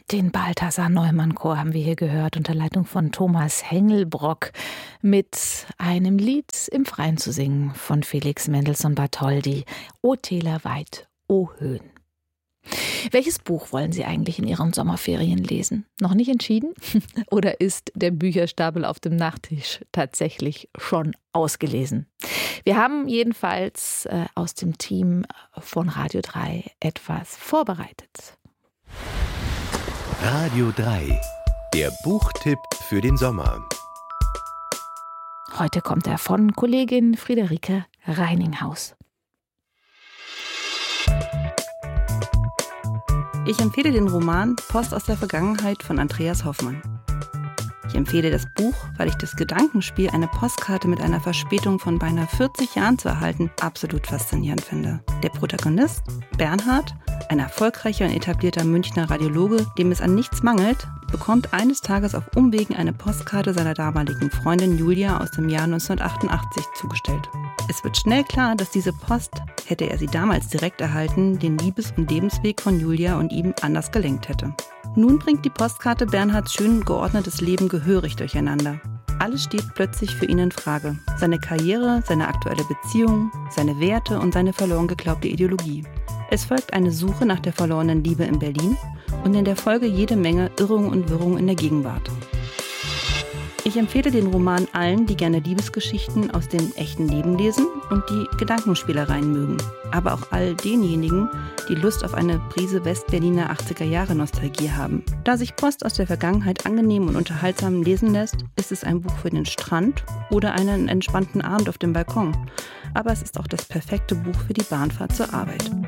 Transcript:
Den Balthasar Neumann Chor haben wir hier gehört, unter Leitung von Thomas Hengelbrock, mit einem Lied im Freien zu singen von Felix Mendelssohn Bartholdy, O Täler weit, O Höhen. Welches Buch wollen Sie eigentlich in Ihren Sommerferien lesen? Noch nicht entschieden? Oder ist der Bücherstapel auf dem Nachttisch tatsächlich schon ausgelesen? Wir haben jedenfalls aus dem Team von Radio 3 etwas vorbereitet. Radio 3, der Buchtipp für den Sommer. Heute kommt er von Kollegin Friederike Reininghaus. Ich empfehle den Roman Post aus der Vergangenheit von Andreas Hoffmann. Ich empfehle das Buch, weil ich das Gedankenspiel, eine Postkarte mit einer Verspätung von beinahe 40 Jahren zu erhalten, absolut faszinierend finde. Der Protagonist, Bernhard, ein erfolgreicher und etablierter Münchner Radiologe, dem es an nichts mangelt, bekommt eines Tages auf Umwegen eine Postkarte seiner damaligen Freundin Julia aus dem Jahr 1988 zugestellt. Es wird schnell klar, dass diese Post, hätte er sie damals direkt erhalten, den Liebes- und Lebensweg von Julia und ihm anders gelenkt hätte. Nun bringt die Postkarte Bernhards schön geordnetes Leben gehörig durcheinander. Alles steht plötzlich für ihn in Frage. Seine Karriere, seine aktuelle Beziehung, seine Werte und seine verloren geglaubte Ideologie. Es folgt eine Suche nach der verlorenen Liebe in Berlin und in der Folge jede Menge Irrung und Wirrung in der Gegenwart. Ich empfehle den Roman allen, die gerne Liebesgeschichten aus dem echten Leben lesen und die Gedankenspielereien mögen. Aber auch all denjenigen, die Lust auf eine Prise Westberliner 80er-Jahre-Nostalgie haben. Da sich Post aus der Vergangenheit angenehm und unterhaltsam lesen lässt, ist es ein Buch für den Strand oder einen entspannten Abend auf dem Balkon. Aber es ist auch das perfekte Buch für die Bahnfahrt zur Arbeit.